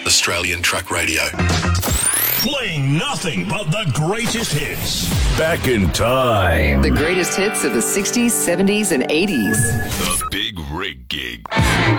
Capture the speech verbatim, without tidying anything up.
Australian Truck Radio. Playing nothing but the greatest hits. Back in time. The greatest hits of the sixties, seventies, and eighties. The Big Rig Gig.